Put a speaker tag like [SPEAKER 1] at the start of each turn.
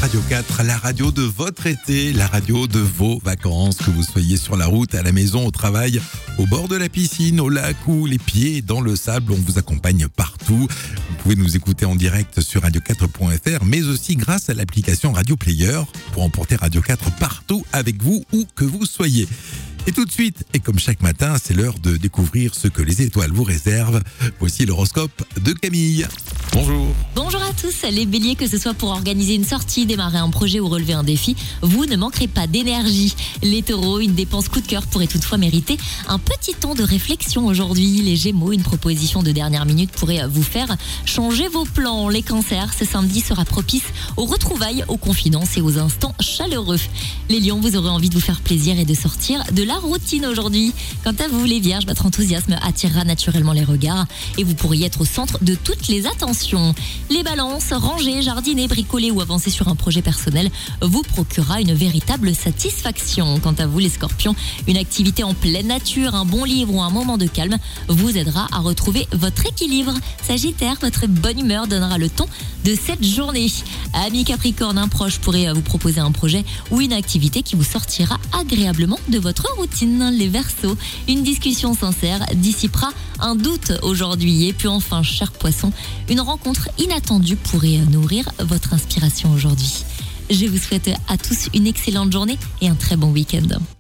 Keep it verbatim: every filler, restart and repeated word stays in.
[SPEAKER 1] Radio quatre, la radio de votre été, la radio de vos vacances, que vous soyez sur la route, à la maison, au travail, au bord de la piscine, au lac ou les pieds dans le sable, on vous accompagne partout. Vous pouvez nous écouter en direct sur radio quatre point f r, mais aussi grâce à l'application Radio Player pour emporter Radio quatre partout avec vous, où que vous soyez. Et tout de suite, et comme chaque matin, c'est l'heure de découvrir ce que les étoiles vous réservent. Voici l'horoscope de Camille. Bonjour.
[SPEAKER 2] Bonjour à tous, les béliers, que ce soit pour organiser une sortie, démarrer un projet ou relever un défi, vous ne manquerez pas d'énergie. Les taureaux, une dépense coup de cœur pourrait toutefois mériter un petit temps de réflexion aujourd'hui. Les gémeaux, une proposition de dernière minute pourrait vous faire changer vos plans. Les cancers, ce samedi sera propice aux retrouvailles, aux confidences et aux instants chaleureux. Les lions, vous aurez envie de vous faire plaisir et de sortir de la routine aujourd'hui. Quant à vous, les vierges, votre enthousiasme attirera naturellement les regards et vous pourriez être au centre de toutes les attentions. Les balances, ranger, jardiner, bricoler ou avancer sur un projet personnel vous procurera une véritable satisfaction. Quant à vous, les scorpions, une activité en pleine nature, un bon livre ou un moment de calme vous aidera à retrouver votre équilibre. Sagittaire, votre bonne humeur donnera le ton de cette journée. Amis capricorne, un proche pourrait vous proposer un projet ou une activité qui vous sortira agréablement de votre routine. Les Verseaux, une discussion sincère dissipera un doute aujourd'hui. Et puis enfin, cher poisson, une rencontre inattendue pourrait nourrir votre inspiration aujourd'hui. Je vous souhaite à tous une excellente journée et un très bon week-end.